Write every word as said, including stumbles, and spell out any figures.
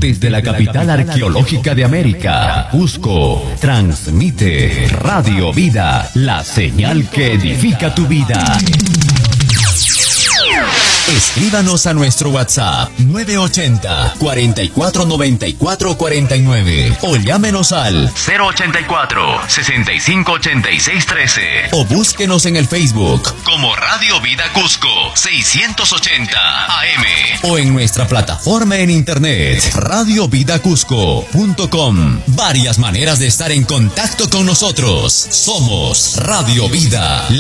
Desde la capital arqueológica de América, Cusco, transmite Radio Vida, la señal que edifica tu vida. Escríbanos a nuestro WhatsApp nueve ochenta, cuarenta y cuatro noventa y cuatro cuarenta y nueve o llámenos al cero ochenta y cuatro, sesenta y cinco ochenta y seis trece o búsquenos en el Facebook como Radio Vida Cusco seiscientos ochenta A M o en nuestra plataforma en internet radio vida cusco punto com. Varias maneras de estar en contacto con nosotros. Somos Radio Vida,